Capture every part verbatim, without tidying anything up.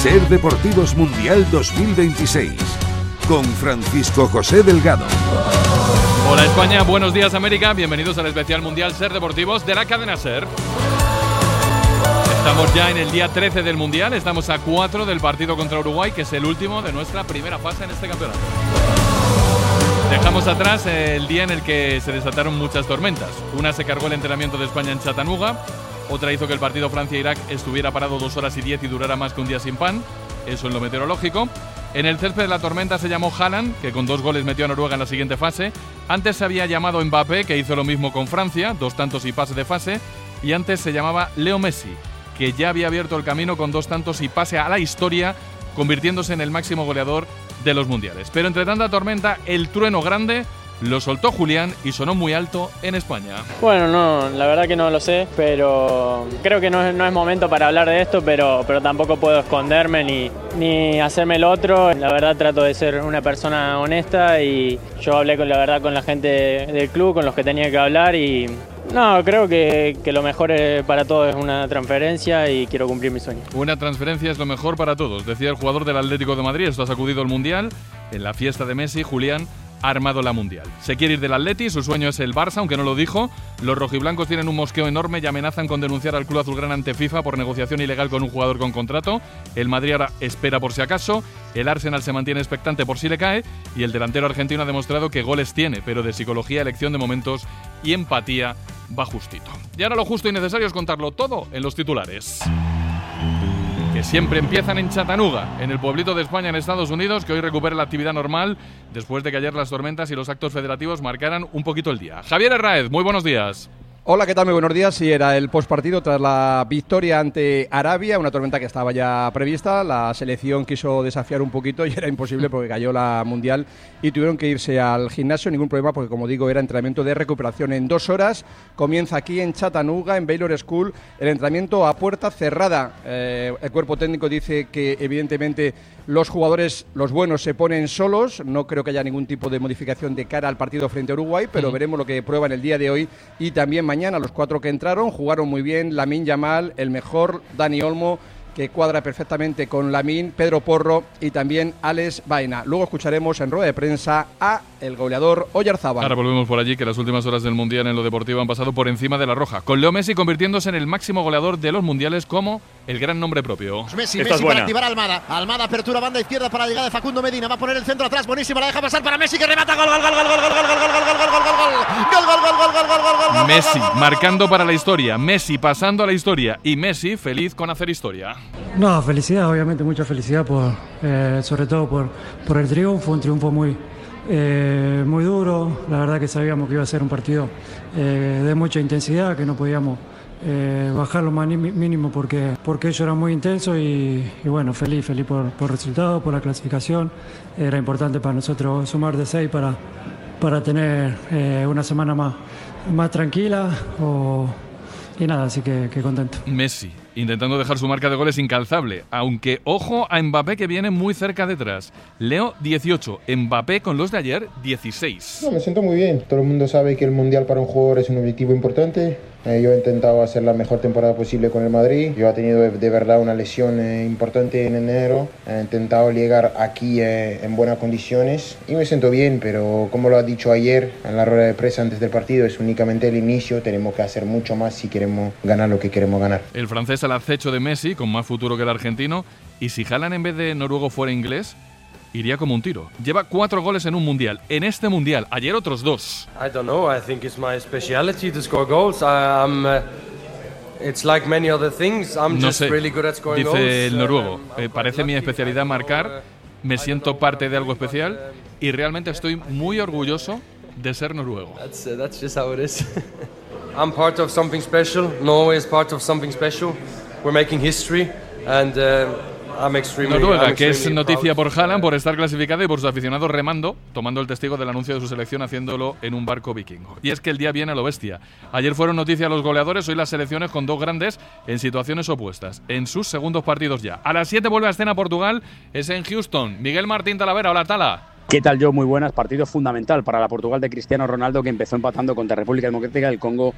Ser Deportivos Mundial dos mil veintiséis, con Francisco José Delgado. Hola España, buenos días América, bienvenidos al especial Mundial Ser Deportivos de la cadena Ser. Estamos ya en el día trece del Mundial, estamos a cuatro del partido contra Uruguay, que es el último de nuestra primera fase en este campeonato. Dejamos atrás el día en el que se desataron muchas tormentas. Una se cargó el entrenamiento de España en Chattanooga, otra hizo que el partido Francia-Irak estuviera parado dos horas y diez y durara más que un día sin pan, eso en lo meteorológico. En el césped la tormenta se llamó Haaland, que con dos goles metió a Noruega en la siguiente fase. Antes se había llamado Mbappé, que hizo lo mismo con Francia, dos tantos y pase de fase. Y antes se llamaba Leo Messi, que ya había abierto el camino con dos tantos y pase a la historia, convirtiéndose en el máximo goleador de los mundiales. Pero entre tanta tormenta, el trueno grande lo soltó Julián y sonó muy alto en España. Bueno, no, la verdad que no lo sé, pero creo que no es, no es momento para hablar de esto, pero, pero tampoco puedo esconderme ni, ni hacerme el otro. La verdad trato de ser una persona honesta y yo hablé con la verdad con la gente del club, con los que tenía que hablar y no, creo que, que lo mejor para todos es una transferencia y quiero cumplir mi sueño. Una transferencia es lo mejor para todos, decía el jugador del Atlético de Madrid. Esto ha sacudido el Mundial. En la fiesta de Messi, Julián ha armado la Mundial. Se quiere ir del Atleti, su sueño es el Barça, aunque no lo dijo. Los rojiblancos tienen un mosqueo enorme y amenazan con denunciar al club azulgrana ante FIFA por negociación ilegal con un jugador con contrato. El Madrid ahora espera por si acaso. El Arsenal se mantiene expectante por si le cae. Y el delantero argentino ha demostrado que goles tiene, pero de psicología, elección de momentos y empatía va justito. Y ahora lo justo y necesario es contarlo todo en los titulares, que siempre empiezan en Chattanooga, en el pueblito de España en Estados Unidos, que hoy recupera la actividad normal después de que ayer las tormentas y los actos federativos marcaran un poquito el día. Javier Herráez, muy buenos días. Hola, ¿qué tal? Muy buenos días. Sí, era el postpartido tras la victoria ante Arabia, una tormenta que estaba ya prevista. La selección quiso desafiar un poquito y era imposible porque cayó la Mundial y tuvieron que irse al gimnasio. Ningún problema porque, como digo, era entrenamiento de recuperación en dos horas. Comienza aquí en Chattanooga, en Baylor School, el entrenamiento a puerta cerrada. Eh, el cuerpo técnico dice que, evidentemente, los jugadores, los buenos, se ponen solos. No creo que haya ningún tipo de modificación de cara al partido frente a Uruguay, pero uh-huh. veremos lo que prueban el día de hoy y también mañana. Mañana los cuatro que entraron jugaron muy bien. Lamine Yamal, el mejor, Dani Olmo, que cuadra perfectamente con Lamine, Pedro Porro y también Alex Baena. Luego escucharemos en rueda de prensa a el goleador Oyarzábal. Ahora volvemos por allí, que las últimas horas del Mundial en lo deportivo han pasado por encima de la roja, con Leo Messi convirtiéndose en el máximo goleador de los mundiales como el gran nombre propio. Messi, Messi para activar a Almada. Almada, apertura, banda izquierda para la llegada de Facundo Medina. Va a poner el centro atrás, buenísimo, la deja pasar para Messi, que remata. Gol, gol, gol, gol, gol, gol, gol, gol, gol, gol, gol, gol, gol, gol, gol, gol, gol, gol, gol. Messi marcando para la historia, Messi pasando a la historia y Messi feliz con hacer historia. No, felicidad, obviamente, mucha felicidad, por, eh, sobre todo por, por el triunfo, un triunfo muy, eh, muy duro. La verdad que sabíamos que iba a ser un partido eh, de mucha intensidad, que no podíamos eh, bajar lo más mínimo porque, porque ello era muy intenso y, y bueno, feliz, feliz por, por el resultado, por la clasificación. Era importante para nosotros sumar de seis para, para tener eh, una semana más, más tranquila o, y nada, así que, que contento. Messi intentando dejar su marca de goles incalzable, aunque ojo a Mbappé, que viene muy cerca detrás. Leo, dieciocho, Mbappé con los de ayer, dieciséis. No, me siento muy bien. Todo el mundo sabe que el Mundial para un jugador es un objetivo importante. Eh, yo he intentado hacer la mejor temporada posible con el Madrid. Yo he tenido de, de verdad una lesión eh, importante en enero. He intentado llegar aquí eh, en buenas condiciones y me siento bien, pero como lo ha dicho ayer en la rueda de prensa antes del partido, es únicamente el inicio. Tenemos que hacer mucho más si queremos ganar lo que queremos ganar. El francés al acecho de Messi, con más futuro que el argentino, y si Haaland en vez de noruego fuera inglés, iría como un tiro. Lleva cuatro goles en un mundial, en este mundial, ayer otros dos. I don't know, I think it's my speciality to score goals. I, I'm, uh, it's like many other things. I'm no just sé, really good at scoring dice goals. el noruego. Eh, parece mi especialidad marcar, me siento parte de algo especial y realmente estoy muy orgulloso de ser noruego. That's, uh, that's just how it is. I'm part of something special. Norway is part of something special. We're making history and uh, I'm extremely, Noruega, I'm que es extremely noticia proud. por Haaland, por estar clasificada y por sus aficionados remando, tomando el testigo del anuncio de su selección, haciéndolo en un barco vikingo. Y es que el día viene a lo bestia. Ayer fueron noticia los goleadores, hoy las selecciones con dos grandes en situaciones opuestas, en sus segundos partidos ya. A las siete vuelve a escena Portugal, es en Houston. Miguel Martín Talavera, hola Tala. ¿Qué tal, yo? Muy buenas. Partido fundamental para la Portugal de Cristiano Ronaldo, que empezó empatando contra República Democrática del Congo,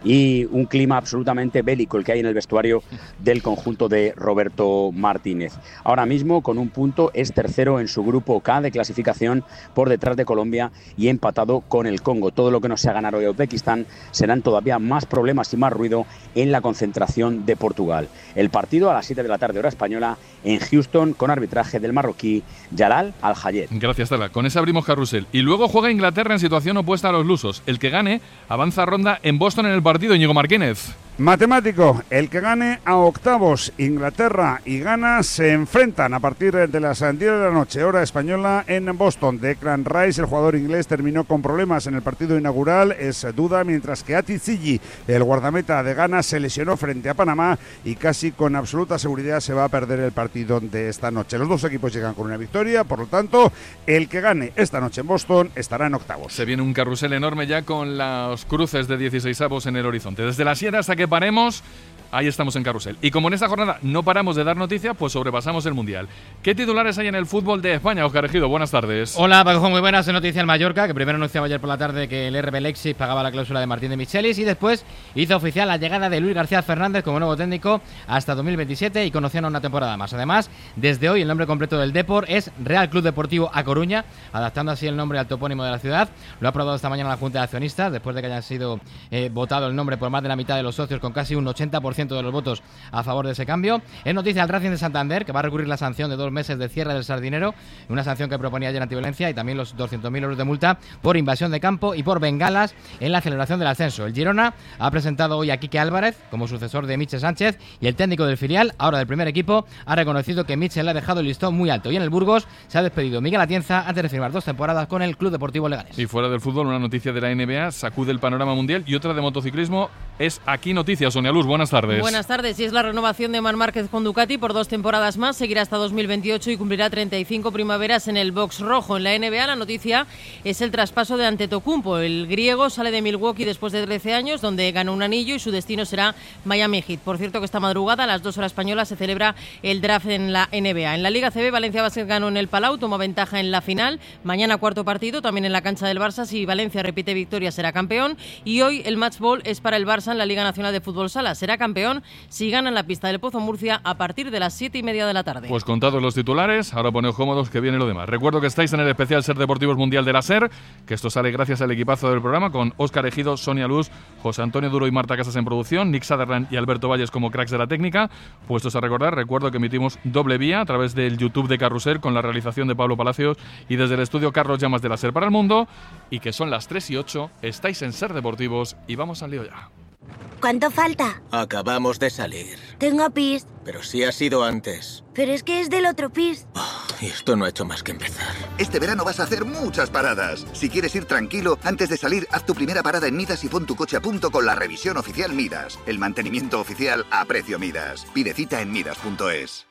y un clima absolutamente bélico el que hay en el vestuario del conjunto de Roberto Martínez. Ahora mismo, con un punto, es tercero en su grupo K de clasificación, por detrás de Colombia y empatado con el Congo. Todo lo que no sea ganar hoy a Uzbekistán serán todavía más problemas y más ruido en la concentración de Portugal. El partido a las siete de la tarde, hora española, en Houston, con arbitraje del marroquí Jalal Al-Hayed. Gracias, Tala. Con ese abrimos carrusel. Y luego juega Inglaterra en situación opuesta a los lusos. El que gane avanza a ronda en Boston en el partido. Íñigo Martínez. Matemático, el que gane a octavos, Inglaterra y Ghana se enfrentan a partir de las diez de la noche, hora española, en Boston. Declan Rice, el jugador inglés, terminó con problemas en el partido inaugural, es duda, mientras que Ati Zigi, el guardameta de Ghana, se lesionó frente a Panamá y casi con absoluta seguridad se va a perder el partido de esta noche. Los dos equipos llegan con una victoria, por lo tanto, el que gane esta noche en Boston estará en octavos. Se viene un carrusel enorme ya con los cruces de dieciseisavos en el horizonte. Desde las siete hasta que paremos, ahí estamos en carrusel. Y como en esta jornada no paramos de dar noticias, pues sobrepasamos el Mundial. ¿Qué titulares hay en el fútbol de España? Óscar Ejido, buenas tardes. Hola, Paco, muy buenas. Noticia en Mallorca, que primero anunciaba ayer por la tarde que el R B Leipzig pagaba la cláusula de Martín de Michelis y después hizo oficial la llegada de Luis García Fernández como nuevo técnico hasta dos mil veintisiete y conocían una temporada más. Además, desde hoy el nombre completo del Depor es Real Club Deportivo A Coruña, adaptando así el nombre al topónimo de la ciudad. Lo ha aprobado esta mañana la Junta de Accionistas, después de que haya sido eh, votado el nombre por más de la mitad de los socios, con casi un ochenta por ciento de los votos a favor de ese cambio. Es noticia el Racing de Santander, que va a recurrir la sanción de dos meses de cierre del Sardinero, una sanción que proponía ayer antiviolencia, y también los doscientos mil euros de multa por invasión de campo y por bengalas en la celebración del ascenso. El Girona ha presentado hoy a Quique Álvarez como sucesor de Michel Sánchez, y el técnico del filial, ahora del primer equipo, ha reconocido que Michel le ha dejado el listón muy alto. Y en el Burgos se ha despedido Miguel Atienza antes de firmar dos temporadas con el Club Deportivo Leganés. Y fuera del fútbol, una noticia de la N B A sacude el panorama mundial, y otra de motociclismo es Aquí Noticias. Sonia Luz, buenas tardes. Buenas tardes. Y es la renovación de Marc Márquez con Ducati por dos temporadas más. Seguirá hasta dos mil veintiocho y cumplirá treinta y cinco primaveras en el box rojo. En la N B A la noticia es el traspaso de Antetokounmpo. El griego sale de Milwaukee después de trece años, donde ganó un anillo, y su destino será Miami Heat. Por cierto, que esta madrugada a las dos horas españolas se celebra el draft en la N B A. En la Liga C B, Valencia Basket ganó en el Palau, toma ventaja en la final. Mañana cuarto partido, también en la cancha del Barça. Si Valencia repite victoria, será campeón. Y hoy el match ball es para el Barça en la Liga Nacional de Fútbol Sala. Será campeón si gana en la pista del Pozo Murcia a partir de las siete y media de la tarde. Pues contados los titulares, ahora poneos cómodos que viene lo demás. Recuerdo que estáis en el especial Ser Deportivos Mundial de la SER, que esto sale gracias al equipazo del programa, con Óscar Ejido, Sonia Luz, José Antonio Duro y Marta Casas en producción, Nick Sutherland y Alberto Valles como cracks de la técnica. Puestos a recordar, recuerdo que emitimos doble vía a través del YouTube de Carrusel con la realización de Pablo Palacios y desde el estudio Carlos Llamas de la SER para el mundo, y que son las tres y ocho, estáis en Ser Deportivos y vamos al lío ya. ¿Cuánto falta? Acabamos de salir. Tengo pis. Pero sí ha sido antes. Pero es que es del otro pis. Oh, y esto no ha hecho más que empezar. Este verano vas a hacer muchas paradas. Si quieres ir tranquilo, antes de salir, haz tu primera parada en Midas y pon tu coche a punto con la revisión oficial Midas. El mantenimiento oficial a precio Midas. Pide cita en midas punto es.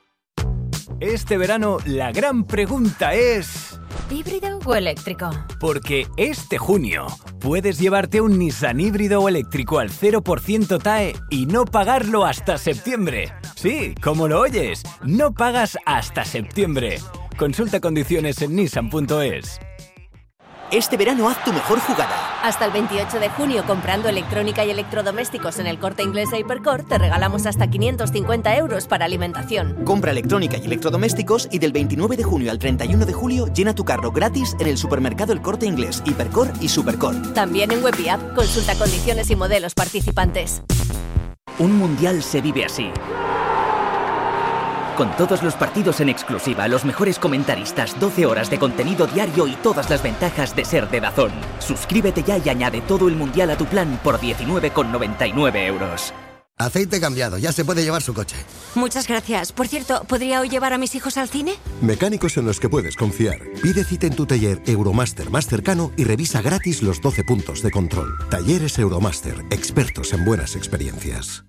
Este verano la gran pregunta es... ¿híbrido o eléctrico? Porque este junio puedes llevarte un Nissan híbrido o eléctrico al cero por ciento T A E y no pagarlo hasta septiembre. Sí, como lo oyes, no pagas hasta septiembre. Consulta condiciones en nissan punto es. Este verano haz tu mejor jugada. Hasta el veintiocho de junio, comprando electrónica y electrodomésticos en el Corte Inglés e Hipercor, te regalamos hasta quinientos cincuenta euros para alimentación. Compra electrónica y electrodomésticos y del veintinueve de junio al treinta y uno de julio llena tu carro gratis en el supermercado El Corte Inglés, Hipercor y Supercor. También en web y app. Consulta condiciones y modelos participantes. Un mundial se vive así. Con todos los partidos en exclusiva, los mejores comentaristas, doce horas de contenido diario y todas las ventajas de ser de DAZN. Suscríbete ya y añade todo el mundial a tu plan por diecinueve con noventa y nueve euros. Aceite cambiado, ya se puede llevar su coche. Muchas gracias. Por cierto, ¿podría hoy llevar a mis hijos al cine? Mecánicos en los que puedes confiar. Pide cita en tu taller Euromaster más cercano y revisa gratis los doce puntos de control. Talleres Euromaster, expertos en buenas experiencias.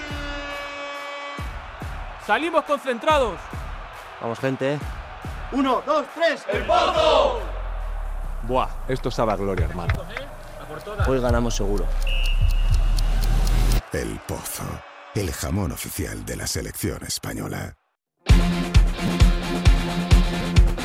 ¡Salimos concentrados! Vamos, gente. Uno, dos, tres. ¡El Pozo! Buah, esto sabe a gloria, hermano. Hoy ganamos seguro. El Pozo, el jamón oficial de la selección española.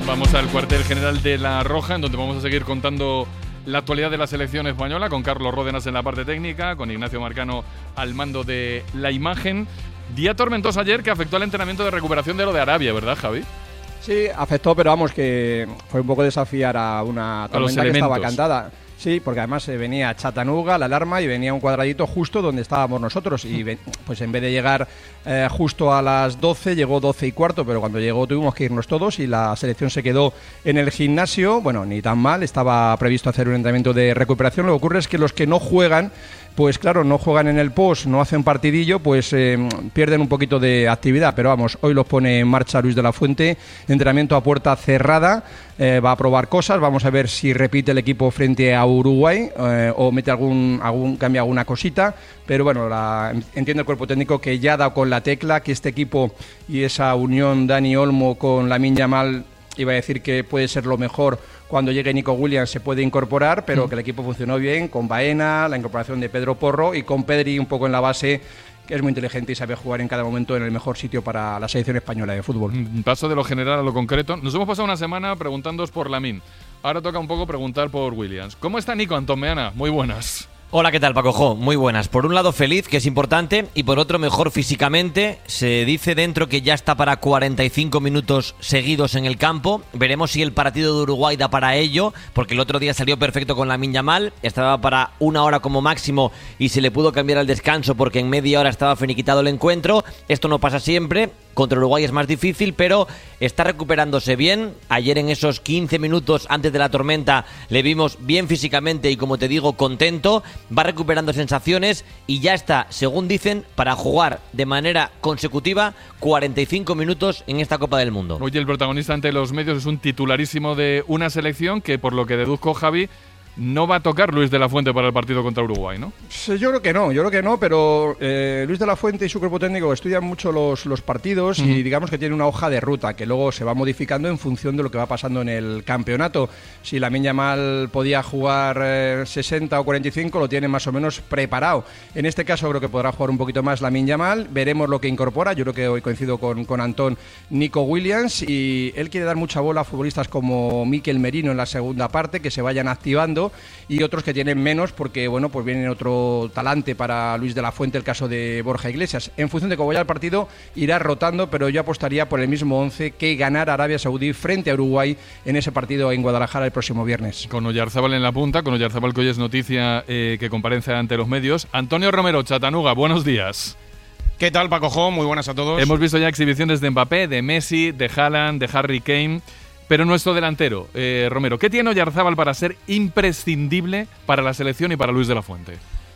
Vamos al cuartel general de La Roja, en donde vamos a seguir contando la actualidad de la selección española, con Carlos Ródenas en la parte técnica, con Ignacio Marcano al mando de la imagen. Día tormentoso ayer que afectó al entrenamiento de recuperación de lo de Arabia, ¿verdad, Javi? Sí, afectó, pero vamos, que fue un poco desafiar a una tormenta que estaba cantada. Sí, porque además eh, venía Chattanooga, la alarma, y venía un cuadradito justo donde estábamos nosotros. Y ven, pues en vez de llegar eh, justo a las doce, llegó doce y cuarto, pero cuando llegó tuvimos que irnos todos y la selección se quedó en el gimnasio. Bueno, ni tan mal, estaba previsto hacer un entrenamiento de recuperación. Lo que ocurre es que los que no juegan, pues claro, no juegan en el post, no hacen partidillo, pues eh, pierden un poquito de actividad. Pero vamos, hoy los pone en marcha Luis de la Fuente, entrenamiento a puerta cerrada, eh, va a probar cosas, vamos a ver si repite el equipo frente a Uruguay eh, o mete algún, algún cambia alguna cosita. Pero bueno, la, entiendo el cuerpo técnico que ya ha dado con la tecla, que este equipo y esa unión Dani Olmo con Lamine Yamal, iba a decir que puede ser lo mejor. Cuando llegue Nico Williams se puede incorporar, pero mm. que el equipo funcionó bien, con Baena, la incorporación de Pedro Porro y con Pedri un poco en la base, que es muy inteligente y sabe jugar en cada momento en el mejor sitio para la selección española de fútbol. Paso de lo general a lo concreto. Nos hemos pasado una semana preguntándoos por Lamine. Ahora toca un poco preguntar por Williams. ¿Cómo está Nico, Antón Meana? Muy buenas. Hola, ¿qué tal, Paco Jo? Muy buenas. Por un lado feliz, que es importante, y por otro mejor físicamente. Se dice dentro que ya está para cuarenta y cinco minutos seguidos en el campo. Veremos si el partido de Uruguay da para ello, porque el otro día salió perfecto con Lamine Yamal. Estaba para una hora como máximo y se le pudo cambiar al descanso porque en media hora estaba finiquitado el encuentro. Esto no pasa siempre. Contra Uruguay es más difícil, pero está recuperándose bien. Ayer en esos quince minutos antes de la tormenta le vimos bien físicamente y, como te digo, contento. Va recuperando sensaciones y ya está, según dicen, para jugar de manera consecutiva cuarenta y cinco minutos en esta Copa del Mundo. Hoy el protagonista ante los medios es un titularísimo de una selección que, por lo que deduzco, Javi, no va a tocar Luis de la Fuente para el partido contra Uruguay, ¿no? Sí, yo creo que no, yo creo que no, pero eh, Luis de la Fuente y su cuerpo técnico estudian mucho los, los partidos uh-huh. y digamos que tiene una hoja de ruta que luego se va modificando en función de lo que va pasando en el campeonato. Si Lamine Yamal podía jugar eh, sesenta o cuarenta y cinco, lo tiene más o menos preparado. En este caso creo que podrá jugar un poquito más Lamine Yamal, veremos lo que incorpora. Yo creo que hoy coincido con, con Antón, Nico Williams, y él quiere dar mucha bola a futbolistas como Mikel Merino en la segunda parte, que se vayan activando, y otros que tienen menos porque, bueno, pues viene otro talante para Luis de la Fuente, el caso de Borja Iglesias. En función de cómo vaya el partido, irá rotando, pero yo apostaría por el mismo once que ganar Arabia Saudí frente a Uruguay en ese partido en Guadalajara el próximo viernes. Con Oyarzábal en la punta, con Oyarzábal que hoy es noticia eh, que comparece ante los medios. Antonio Romero, Chattanooga, buenos días. ¿Qué tal, Paco Jo? Muy buenas a todos. Hemos visto ya exhibiciones de Mbappé, de Messi, de Haaland, de Harry Kane. Pero nuestro delantero, eh, Romero, ¿qué tiene Oyarzábal para ser imprescindible para la selección y para Luis de la Fuente?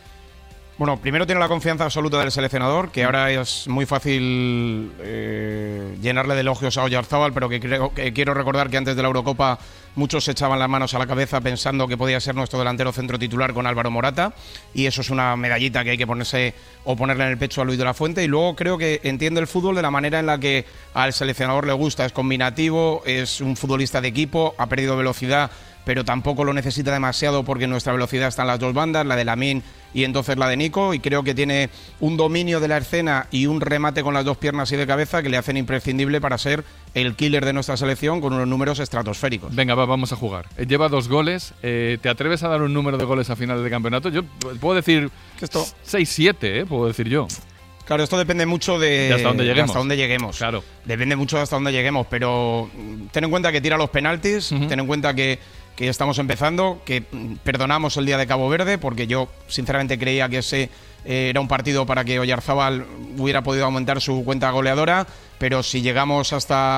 Bueno, primero tiene la confianza absoluta del seleccionador, que ahora es muy fácil eh, llenarle de elogios a Oyarzábal, pero que, creo, que quiero recordar que antes de la Eurocopa muchos se echaban las manos a la cabeza pensando que podía ser nuestro delantero centro titular con Álvaro Morata, y eso es una medallita que hay que ponerse o ponerle en el pecho a Luis de la Fuente. Y luego creo que entiende el fútbol de la manera en la que al seleccionador le gusta, es combinativo, es un futbolista de equipo, ha perdido velocidad, pero tampoco lo necesita demasiado porque nuestra velocidad está en las dos bandas, la de Lamine y entonces la de Nico, y creo que tiene un dominio de la escena y un remate con las dos piernas y de cabeza que le hacen imprescindible para ser el killer de nuestra selección con unos números estratosféricos. Venga, va, vamos a jugar. Lleva dos goles. Eh, ¿Te atreves a dar un número de goles a finales de campeonato? Yo puedo decir esto seis siete, ¿eh? Puedo decir yo. Claro, esto depende mucho de, de hasta dónde lleguemos. hasta dónde lleguemos. Claro. Depende mucho de hasta dónde lleguemos, pero ten en cuenta que tira los penaltis, uh-huh. ten en cuenta que, que estamos empezando, que perdonamos el día de Cabo Verde, porque yo sinceramente creía que ese eh, era un partido para que Oyarzábal hubiera podido aumentar su cuenta goleadora, pero si llegamos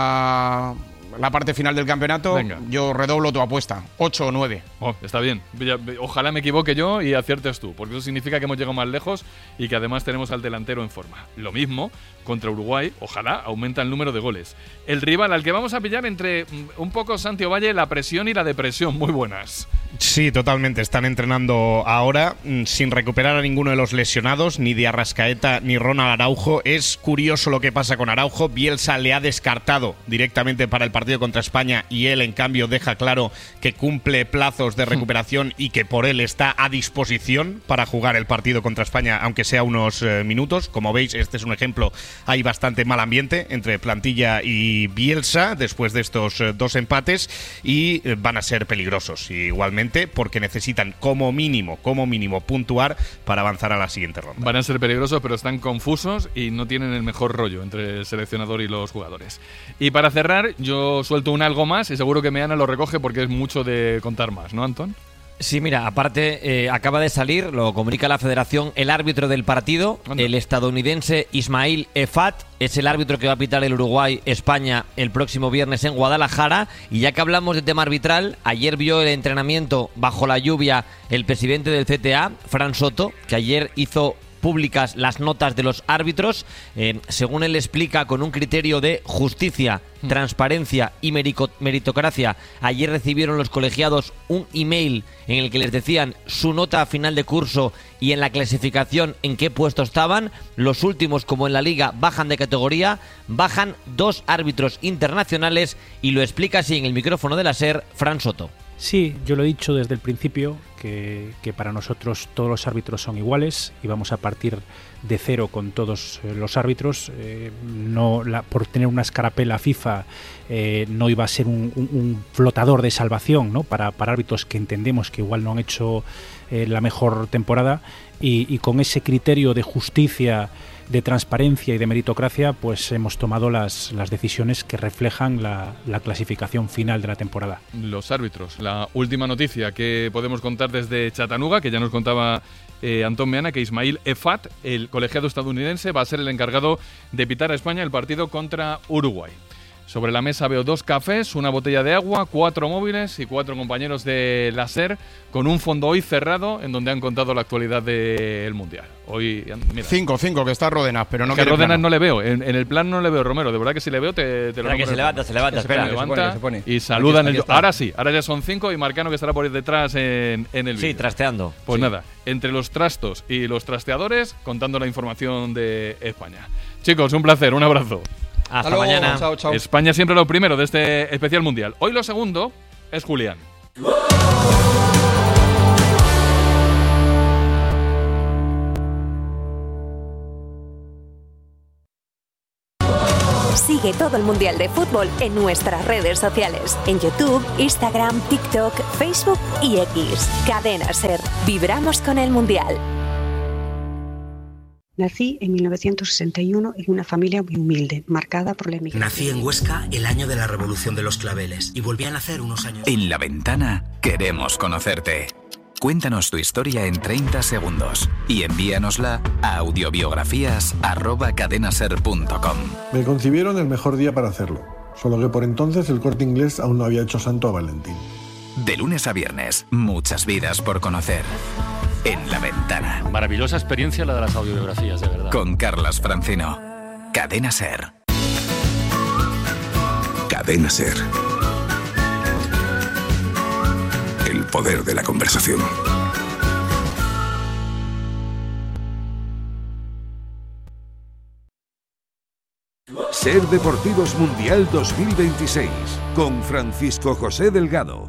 hasta la parte final del campeonato, venga, yo redoblo tu apuesta, ocho o nueve. Oh, está bien. Ojalá me equivoque yo y aciertes tú, porque eso significa que hemos llegado más lejos y que además tenemos al delantero en forma. Lo mismo contra Uruguay, ojalá aumenta el número de goles. El rival al que vamos a pillar entre un poco Santi Ovalle, la presión y la depresión. Muy buenas. Sí, totalmente. Están entrenando ahora sin recuperar a ninguno de los lesionados, ni de Arrascaeta ni Ronald Araujo. Es curioso lo que pasa con Araujo. Bielsa le ha descartado directamente para el partido partido contra España y él, en cambio, deja claro que cumple plazos de recuperación y que por él está a disposición para jugar el partido contra España, aunque sea unos eh, minutos. Como veis, este es un ejemplo. Hay bastante mal ambiente entre plantilla y Bielsa después de estos eh, dos empates y eh, van a ser peligrosos igualmente porque necesitan como mínimo, como mínimo puntuar para avanzar a la siguiente ronda. Van a ser peligrosos, pero están confusos y no tienen el mejor rollo entre el seleccionador y los jugadores. Y para cerrar, yo suelto un algo más y seguro que Meana lo recoge porque es mucho de contar más, ¿no, Antón? Sí, mira, aparte eh, acaba de salir, lo comunica la Federación, el árbitro del partido, ¿Dónde? el estadounidense Ismail Efat, es el árbitro que va a pitar el Uruguay-España el próximo viernes en Guadalajara. Y ya que hablamos de tema arbitral, ayer vio el entrenamiento bajo la lluvia el presidente del C T A, Fran Soto, que ayer hizo públicas las notas de los árbitros, eh, según él explica, con un criterio de justicia, mm. transparencia y merico- meritocracia. Ayer recibieron los colegiados un email en el que les decían su nota a final de curso y en la clasificación en qué puesto estaban. Los últimos, como en la liga, bajan de categoría, bajan dos árbitros internacionales y lo explica así en el micrófono de la SER, Fran Soto. Sí, yo lo he dicho desde el principio, que, que para nosotros todos los árbitros son iguales y vamos a partir de cero con todos los árbitros. Eh, no la, por tener una escarapela FIFA eh, no iba a ser un, un, un flotador de salvación, ¿no? para, para árbitros que entendemos que igual no han hecho eh, la mejor temporada y, y con ese criterio de justicia, de transparencia y de meritocracia, pues hemos tomado las, las decisiones que reflejan la, la clasificación final de la temporada. Los árbitros. La última noticia que podemos contar desde Chattanooga, que ya nos contaba eh, Antón Meana, que Ismail Efat, el colegiado estadounidense, va a ser el encargado de pitar a España el partido contra Uruguay. Sobre la mesa veo dos cafés, una botella de agua, cuatro móviles y cuatro compañeros de la SER con un fondo hoy cerrado en donde han contado la actualidad del Mundial. Hoy, mira. Cinco, cinco, que está Ródenas, pero no que quiere Ródenas plano. no le veo. En, en el plan no le veo, Romero. De verdad que si le veo te, te lo que se levanta, se levanta, espera. Se levanta se pone, se pone. Y saludan. El, ahora sí, ahora ya son cinco y Marcano que estará por detrás en, en el vídeo. Sí, trasteando. Pues sí. nada, entre los trastos y los trasteadores, contando la información de España. Chicos, un placer, un abrazo. Hasta Hasta mañana. Chao, chao. España siempre lo primero de este especial mundial. Hoy lo segundo es Julián. Sigue todo el Mundial de Fútbol en nuestras redes sociales. En YouTube, Instagram, TikTok, Facebook y X. Cadena SER. Vibramos con el Mundial. Nací en mil novecientos sesenta y uno en una familia muy humilde, marcada por la emigración. Nací en Huesca el año de la Revolución de los Claveles y volví a nacer unos años. En La Ventana queremos conocerte. Cuéntanos tu historia en treinta segundos y envíanosla a audiobiografías arroba cadenaser punto com. Me concibieron el mejor día para hacerlo, solo que por entonces el Corte Inglés aún no había hecho santo a Valentín. De lunes a viernes, muchas vidas por conocer. En La Ventana. Maravillosa experiencia la de las audiobiografías, de verdad. Con Carlas Francino. Cadena SER. Cadena SER. El poder de la conversación. SER Deportivos Mundial dos mil veintiséis. Con Francisco José Delgado.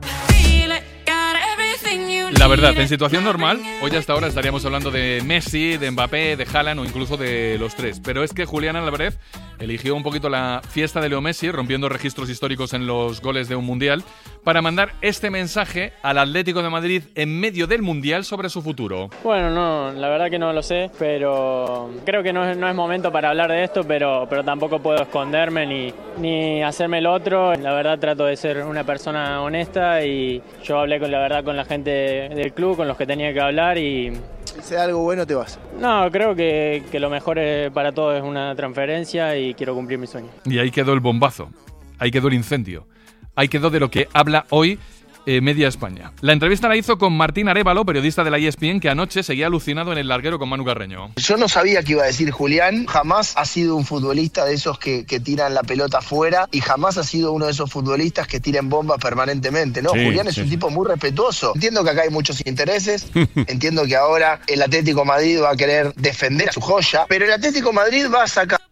La verdad, en situación normal, hoy hasta ahora estaríamos hablando de Messi, de Mbappé, de Haaland o incluso de los tres. Pero es que Julián Álvarez eligió un poquito la fiesta de Leo Messi, rompiendo registros históricos en los goles de un Mundial, para mandar este mensaje al Atlético de Madrid en medio del Mundial sobre su futuro. Bueno, no, la verdad que no lo sé, pero creo que no es, no es momento para hablar de esto, pero, pero tampoco puedo esconderme ni, ni hacerme el otro. La verdad trato de ser una persona honesta y yo hablé con la verdad con la gente del club, con los que tenía que hablar y... Si sea algo bueno te vas. No, creo que, que lo mejor para todos es una transferencia y quiero cumplir mi sueño. Y ahí quedó el bombazo, ahí quedó el incendio, ahí quedó de lo que habla hoy eh, Media España. La entrevista la hizo con Martín Arévalo, periodista de la E S P N, que anoche seguía alucinado en el larguero con Manu Carreño. Yo no sabía qué iba a decir Julián, jamás ha sido un futbolista de esos que, que tiran la pelota afuera y jamás ha sido uno de esos futbolistas que tiran bombas permanentemente, ¿no? Sí, Julián es sí. un tipo muy respetuoso. Entiendo que acá hay muchos intereses, entiendo que ahora el Atlético de Madrid va a querer defender a su joya, pero el Atlético de Madrid va a sacar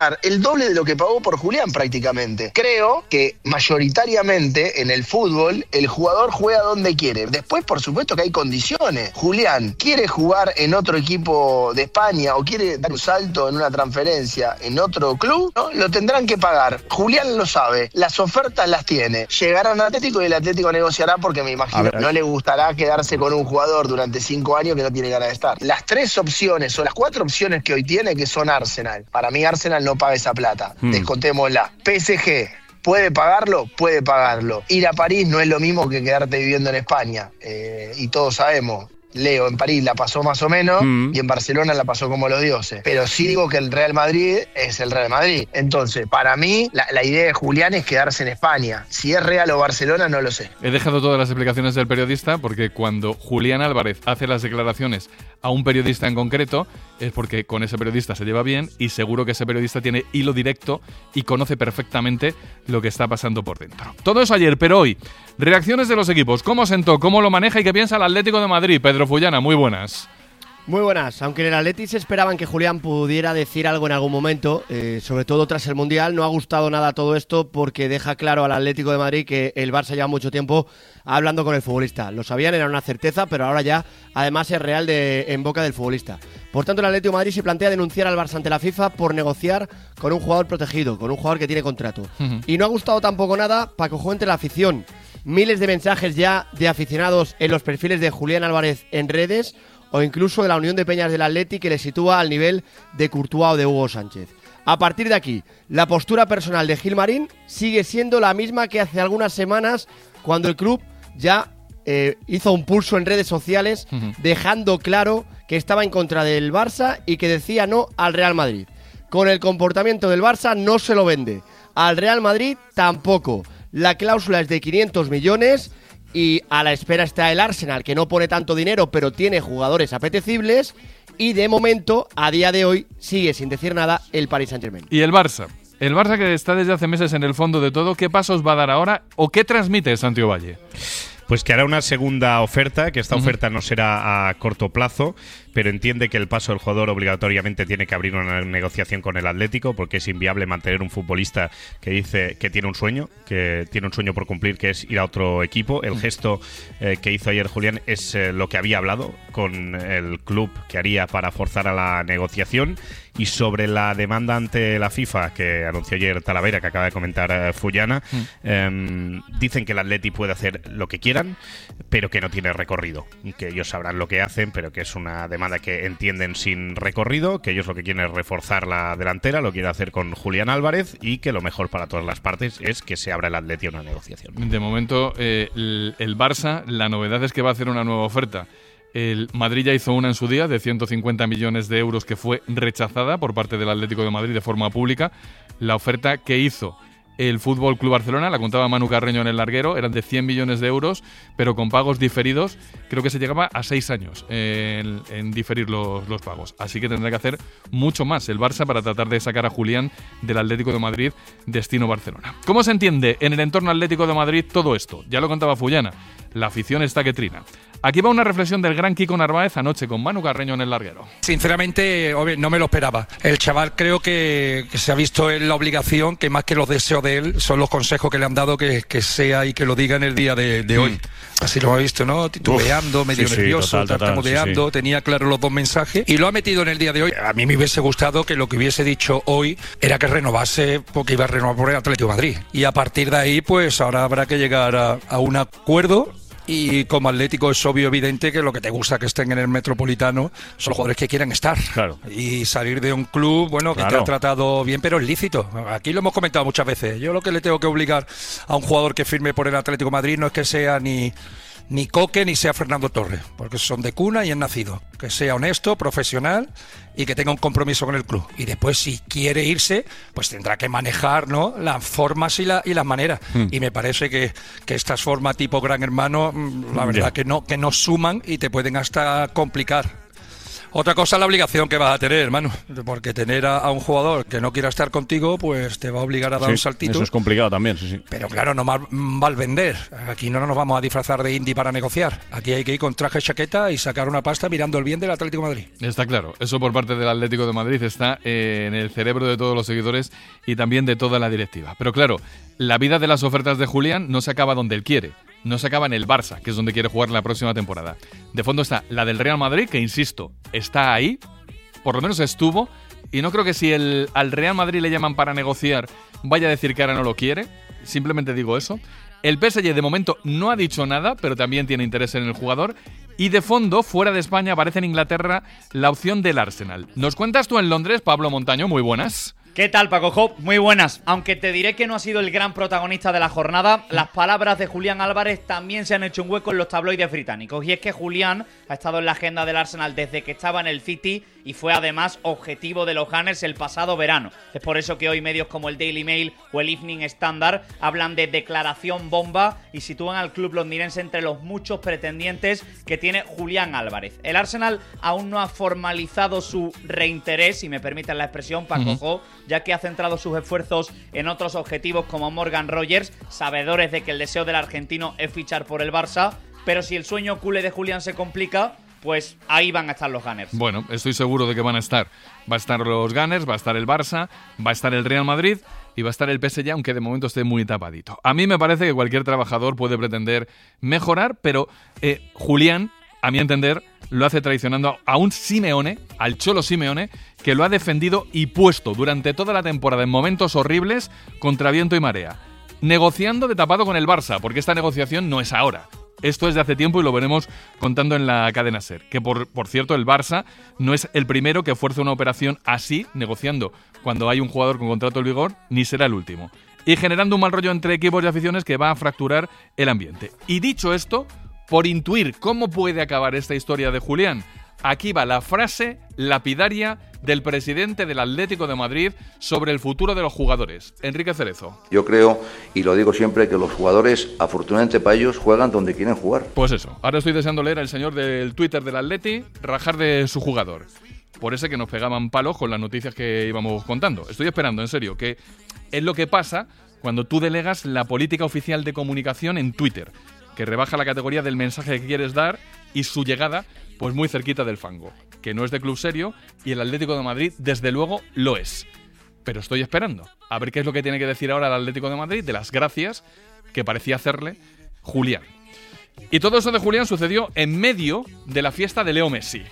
el doble de lo que pagó por Julián prácticamente. Creo que mayoritariamente en el fútbol el jugador juega donde quiere. Después, por supuesto que hay condiciones. Julián quiere jugar en otro equipo de España o quiere dar un salto en una transferencia en otro club, ¿no? Lo tendrán que pagar. Julián lo sabe, las ofertas las tiene. Llegarán al Atlético y el Atlético negociará porque me imagino no le gustará quedarse con un jugador durante cinco años que no tiene ganas de estar. Las tres opciones o las cuatro opciones que hoy tiene, que son Arsenal. Para mí Arsenal no paga esa plata, hmm. descontémosla. P S G, ¿puede pagarlo? Puede pagarlo. Ir a París no es lo mismo que quedarte viviendo en España, eh, y todos sabemos. Leo en París la pasó más o menos mm. y en Barcelona la pasó como los dioses. Pero sí digo que el Real Madrid es el Real Madrid. Entonces, para mí, la, la idea de Julián es quedarse en España. Si es Real o Barcelona, no lo sé. He dejado todas las explicaciones del periodista porque cuando Julián Álvarez hace las declaraciones a un periodista en concreto es porque con ese periodista se lleva bien y seguro que ese periodista tiene hilo directo y conoce perfectamente lo que está pasando por dentro. Todo eso ayer, pero hoy, reacciones de los equipos. ¿Cómo sentó? ¿Cómo lo maneja y qué piensa el Atlético de Madrid? Pedro Fullana, muy buenas. Muy buenas, aunque en el Atleti se esperaban que Julián pudiera decir algo en algún momento, eh, sobre todo tras el Mundial, no ha gustado nada todo esto porque deja claro al Atlético de Madrid que el Barça lleva mucho tiempo hablando con el futbolista. Lo sabían, era una certeza, pero ahora ya además es real de, en boca del futbolista. Por tanto, el Atlético de Madrid se plantea denunciar al Barça ante la FIFA por negociar con un jugador protegido, con un jugador que tiene contrato. Uh-huh. Y no ha gustado tampoco nada Paco Jó entre la afición. Miles de mensajes ya de aficionados en los perfiles de Julián Álvarez en redes o incluso de la Unión de Peñas del Atleti que le sitúa al nivel de Courtois o de Hugo Sánchez. A partir de aquí, la postura personal de Gilmarín sigue siendo la misma que hace algunas semanas cuando el club ya eh, hizo un pulso en redes sociales uh-huh. dejando claro que estaba en contra del Barça y que decía no al Real Madrid. Con el comportamiento del Barça no se lo vende. Al Real Madrid tampoco. La cláusula es de quinientos millones y a la espera está el Arsenal, que no pone tanto dinero, pero tiene jugadores apetecibles. Y de momento, a día de hoy, sigue sin decir nada el Paris Saint-Germain. ¿Y el Barça? El Barça que está desde hace meses en el fondo de todo, ¿qué pasos va a dar ahora o qué transmite Santiago Valle? Pues que hará una segunda oferta, que esta uh-huh. oferta no será a corto plazo, pero entiende que el paso del jugador obligatoriamente tiene que abrir una negociación con el Atlético, porque es inviable mantener un futbolista que dice que tiene un sueño, que tiene un sueño por cumplir, que es ir a otro equipo. El gesto eh, que hizo ayer Julián es eh, lo que había hablado con el club que haría para forzar a la negociación. Y sobre la demanda ante la FIFA que anunció ayer Talavera, que acaba de comentar eh, Fullana, mm. eh, dicen que el Atleti puede hacer lo que quieran, pero que no tiene recorrido, que ellos sabrán lo que hacen, pero que es una demanda que entienden sin recorrido, que ellos lo que quieren es reforzar la delantera, lo quieren hacer con Julián Álvarez y que lo mejor para todas las partes es que se abra el Atleti a una negociación. De momento, eh, el, el Barça, la novedad es que va a hacer una nueva oferta. El Madrid ya hizo una en su día de ciento cincuenta millones de euros que fue rechazada por parte del Atlético de Madrid de forma pública. La oferta que hizo el Fútbol Club Barcelona, la contaba Manu Carreño en el larguero, eran de cien millones de euros, pero con pagos diferidos, creo que se llegaba a seis años en, en diferir los, los pagos. Así que tendrá que hacer mucho más el Barça para tratar de sacar a Julián del Atlético de Madrid, destino Barcelona. ¿Cómo se entiende en el entorno Atlético de Madrid todo esto? Ya lo contaba Fullana, la afición está que trina. Aquí va una reflexión del gran Kiko Narváez anoche con Manu Carreño en el larguero. Sinceramente, no me lo esperaba. El chaval creo que, que se ha visto en la obligación, que más que los deseos de él, son los consejos que le han dado que, que sea y que lo diga en el día de, de hoy. Así lo he visto, ¿no? Titubeando, Uf, medio sí, nervioso, sí, tartamudeando, sí, sí. Tenía claro los dos mensajes y lo ha metido en el día de hoy. A mí me hubiese gustado que lo que hubiese dicho hoy era que renovase, porque iba a renovar por el Atlético de Madrid. Y a partir de ahí, pues ahora habrá que llegar a, a un acuerdo. Y como Atlético es obvio, evidente que lo que te gusta que estén en el Metropolitano son los jugadores que quieren estar. Claro. Y salir de un club, bueno, que claro. te ha tratado bien, pero es lícito. Aquí lo hemos comentado muchas veces. Yo lo que le tengo que obligar a un jugador que firme por el Atlético de Madrid no es que sea ni... ni Coque ni sea Fernando Torres, porque son de cuna y han nacido. Que sea honesto, profesional y que tenga un compromiso con el club. Y después, si quiere irse, pues tendrá que manejar, ¿no?, las formas y, la, y las maneras. Mm. Y me parece que, que estas formas tipo Gran Hermano, la verdad yeah. que no que no suman y te pueden hasta complicar Otra cosa es la obligación que vas a tener, hermano, porque tener a, a un jugador que no quiera estar contigo, pues te va a obligar a dar sí, un saltito. Eso es complicado también, sí, sí. Pero claro, no mal, mal vender. Aquí no nos vamos a disfrazar de indie para negociar. Aquí hay que ir con traje chaqueta y sacar una pasta mirando el bien del Atlético de Madrid. Está claro, eso por parte del Atlético de Madrid está eh, en el cerebro de todos los seguidores y también de toda la directiva. Pero claro, la vida de las ofertas de Julián no se acaba donde él quiere. No se acaba en el Barça, que es donde quiere jugar la próxima temporada. De fondo está la del Real Madrid, que insisto, está ahí, por lo menos estuvo, y no creo que si el, al Real Madrid le llaman para negociar, vaya a decir que ahora no lo quiere, simplemente digo eso. El P S G de momento no ha dicho nada, pero también tiene interés en el jugador. Y de fondo, fuera de España, aparece en Inglaterra la opción del Arsenal. ¿Nos cuentas tú en Londres, Pablo Montaño? Muy buenas. ¿Qué tal, Paco Jo? Muy buenas. Aunque te diré que no ha sido el gran protagonista de la jornada, las palabras de Julián Álvarez también se han hecho un hueco en los tabloides británicos. Y es que Julián ha estado en la agenda del Arsenal desde que estaba en el City y fue además objetivo de los Gunners el pasado verano. Es por eso que hoy medios como el Daily Mail o el Evening Standard hablan de declaración bomba y sitúan al club londinense entre los muchos pretendientes que tiene Julián Álvarez. El Arsenal aún no ha formalizado su reinterés, si me permiten la expresión, Paco Jo, uh-huh. ya que ha centrado sus esfuerzos en otros objetivos como Morgan Rogers, sabedores de que el deseo del argentino es fichar por el Barça, pero si el sueño culé de Julián se complica, pues ahí van a estar los Gunners. Bueno, estoy seguro de que van a estar. Va a estar los Gunners, va a estar el Barça, va a estar el Real Madrid y va a estar el P S G, aunque de momento esté muy tapadito. A mí me parece que cualquier trabajador puede pretender mejorar, pero eh, Julián, a mi entender, lo hace traicionando a un Simeone, al Cholo Simeone, que lo ha defendido y puesto durante toda la temporada en momentos horribles contra viento y marea, negociando de tapado con el Barça, porque esta negociación no es ahora. Esto es de hace tiempo y lo veremos contando en la cadena SER. Que, por, por cierto, el Barça no es el primero que fuerza una operación así, negociando cuando hay un jugador con contrato en vigor, ni será el último. Y generando un mal rollo entre equipos y aficiones que va a fracturar el ambiente. Y dicho esto, por intuir cómo puede acabar esta historia de Julián, aquí va la frase lapidaria del presidente del Atlético de Madrid sobre el futuro de los jugadores, Enrique Cerezo. Yo creo, y lo digo siempre, que los jugadores, afortunadamente para ellos, juegan donde quieren jugar. Pues eso, ahora estoy deseando leer al señor del Twitter del Atleti rajar de su jugador. Por ese que nos pegaban palos con las noticias que íbamos contando. Estoy esperando, en serio, que es lo que pasa cuando tú delegas la política oficial de comunicación en Twitter, que rebaja la categoría del mensaje que quieres dar y su llegada pues muy cerquita del fango, que no es de club serio y el Atlético de Madrid desde luego lo es. Pero estoy esperando a ver qué es lo que tiene que decir ahora el Atlético de Madrid de las gracias que parecía hacerle Julián. Y todo eso de Julián sucedió en medio de la fiesta de Leo Messi.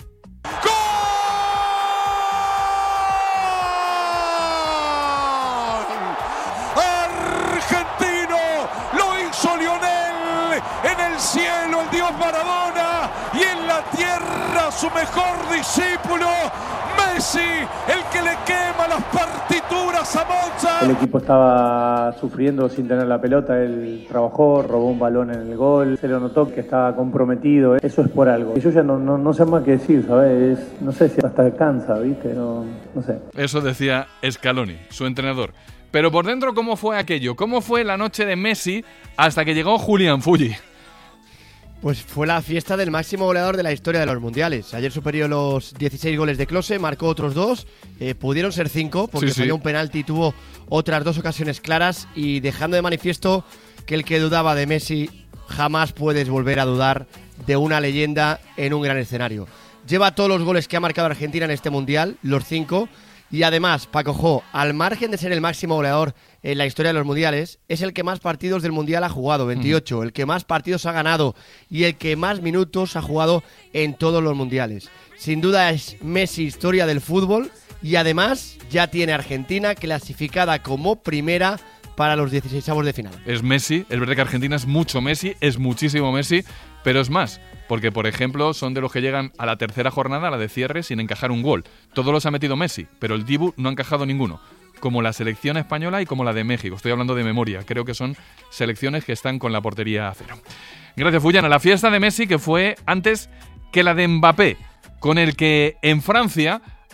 En el cielo el dios Maradona y en la tierra su mejor discípulo Messi, el que le quema las partituras a Mozart. El equipo estaba sufriendo sin tener la pelota, él trabajó, robó un balón en el gol, se lo notó que estaba comprometido, eso es por algo. Y yo ya no, no, no sé más qué decir, ¿sabes? Es, no sé si hasta cansa, ¿viste? No, no sé. Eso decía Scaloni, su entrenador. Pero por dentro, ¿cómo fue aquello? ¿Cómo fue la noche de Messi hasta que llegó Julián Fulli? Pues fue la fiesta del máximo goleador de la historia de los mundiales. Ayer superó los dieciséis goles de Klose, marcó otros dos, eh, pudieron ser cinco porque sí, falló sí. un penalti y tuvo otras dos ocasiones claras, y dejando de manifiesto que el que dudaba de Messi jamás puedes volver a dudar de una leyenda en un gran escenario. Lleva todos los goles que ha marcado Argentina en este mundial, los cinco. Y además, Paco Jo, al margen de ser el máximo goleador en la historia de los mundiales, es el que más partidos del mundial ha jugado, veintiocho, uh-huh. el que más partidos ha ganado y el que más minutos ha jugado en todos los mundiales. Sin duda es Messi, historia del fútbol, y además ya tiene a Argentina clasificada como primera para los dieciseisavos de final. Es Messi, es verdad que Argentina es mucho Messi, es muchísimo Messi, pero es más, porque por ejemplo son de los que llegan a la tercera jornada, a la de cierre, sin encajar un gol. Todos los ha metido Messi, pero el Dibu no ha encajado ninguno, como la selección española y como la de México. Estoy hablando de memoria, creo que son selecciones que están con la portería a cero. Gracias, Fullana. La fiesta de Messi, que fue antes que la de Mbappé, con el que en Francia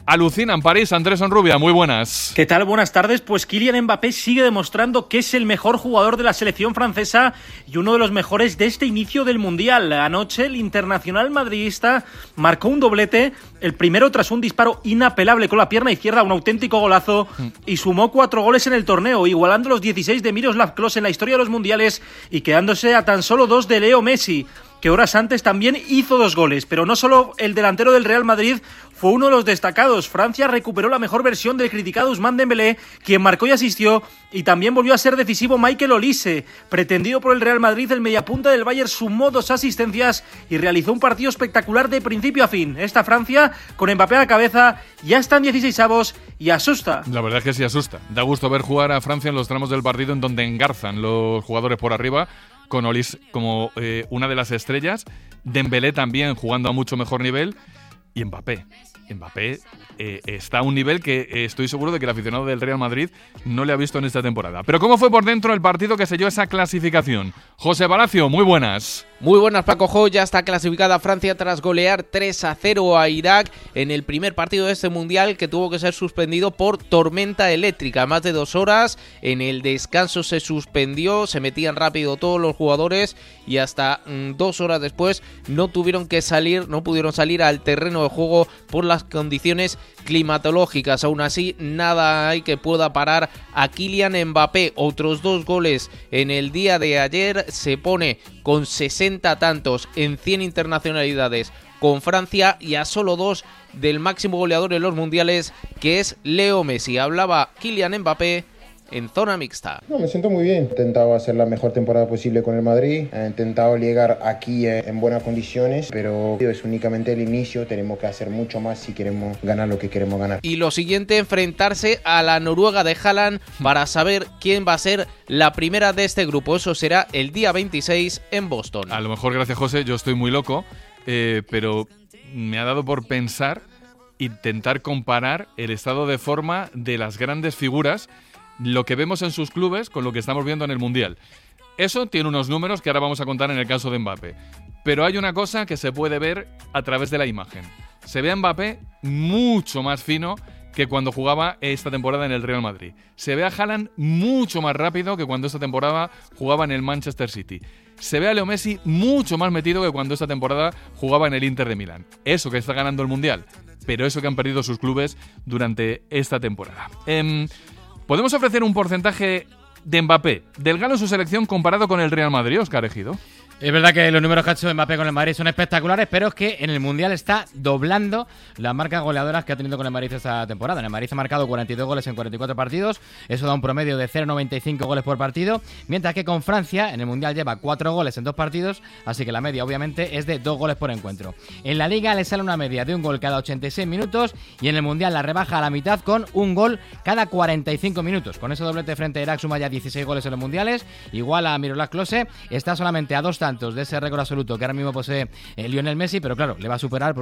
alucina en París. Andrés Onrubia, muy buenas. ¿Qué tal? Buenas tardes. Pues Kylian Mbappé sigue demostrando que es el mejor jugador de la selección francesa y uno de los mejores de este inicio del Mundial. Anoche el internacional madridista marcó un doblete, el primero tras un disparo inapelable con la pierna izquierda, un auténtico golazo, y sumó cuatro goles en el torneo, igualando los dieciséis de Miroslav Klose en la historia de los mundiales y quedándose a tan solo dos de Leo Messi, que horas antes también hizo dos goles. Pero no solo el delantero del Real Madrid fue uno de los destacados. Francia recuperó la mejor versión del criticado Ousmane Dembélé, quien marcó y asistió, y también volvió a ser decisivo Michael Olise. Pretendido por el Real Madrid, el mediapunta del Bayern sumó dos asistencias y realizó un partido espectacular de principio a fin. Esta Francia, con Mbappé a la cabeza, ya está en dieciseisavos y asusta. La verdad es que sí asusta. Da gusto ver jugar a Francia en los tramos del partido en donde engarzan los jugadores por arriba, con Olise como eh, una de las estrellas, Dembélé también jugando a mucho mejor nivel, y Mbappé. Mbappé eh, está a un nivel que eh, estoy seguro de que el aficionado del Real Madrid no le ha visto en esta temporada. Pero ¿cómo fue por dentro el partido que selló esa clasificación? José Palacio, muy buenas. Muy buenas, Paco Jo. Ya está clasificada Francia tras golear tres a cero a Irak en el primer partido de este Mundial, que tuvo que ser suspendido por tormenta eléctrica. Más de dos horas, en el descanso se suspendió, se metían rápido todos los jugadores y hasta mmm, dos horas después no tuvieron que salir, no pudieron salir al terreno de juego por las condiciones climatológicas. Aún así, nada hay que pueda parar a Kylian Mbappé. Otros dos goles en el día de ayer, se pone con sesenta tantos en cien internacionalidades con Francia y a solo dos del máximo goleador en los mundiales, que es Leo Messi. Hablaba Kylian Mbappé en zona mixta. No, me siento muy bien. He intentado hacer la mejor temporada posible con el Madrid. He intentado llegar aquí en buenas condiciones, pero es únicamente el inicio. Tenemos que hacer mucho más si queremos ganar lo que queremos ganar. Y lo siguiente, enfrentarse a la Noruega de Haaland para saber quién va a ser la primera de este grupo. Eso será el día veintiséis en Boston. A lo mejor, gracias José, yo estoy muy loco, eh, pero me ha dado por pensar, intentar comparar el estado de forma de las grandes figuras, lo que vemos en sus clubes con lo que estamos viendo en el Mundial. Eso tiene unos números que ahora vamos a contar en el caso de Mbappé. Pero hay una cosa que se puede ver a través de la imagen. Se ve a Mbappé mucho más fino que cuando jugaba esta temporada en el Real Madrid. Se ve a Haaland mucho más rápido que cuando esta temporada jugaba en el Manchester City. Se ve a Leo Messi mucho más metido que cuando esta temporada jugaba en el Inter de Milán. Eso que está ganando el Mundial, pero eso que han perdido sus clubes durante esta temporada. Eh, ¿Podemos ofrecer un porcentaje de Mbappé, del galo en su selección comparado con el Real Madrid, Óscar Ejido? Es verdad que los números que ha hecho Mbappé con el Madrid son espectaculares, pero es que en el Mundial está doblando las marcas goleadoras que ha tenido con el Madrid esta temporada. En el Madrid ha marcado cuarenta y dos goles en cuarenta y cuatro partidos, eso da un promedio de cero coma noventa y cinco goles por partido, mientras que con Francia en el Mundial lleva cuatro goles en dos partidos, así que la media obviamente es de dos goles por encuentro. En la Liga le sale una media de un gol cada ochenta y seis minutos y en el Mundial la rebaja a la mitad con un gol cada cuarenta y cinco minutos. Con ese doblete frente a Irak suma ya dieciséis goles en los Mundiales, igual a Miroslav Klose, está solamente a dos tantos de ese récord absoluto que ahora mismo posee eh, Lionel Messi, pero claro, le va a superar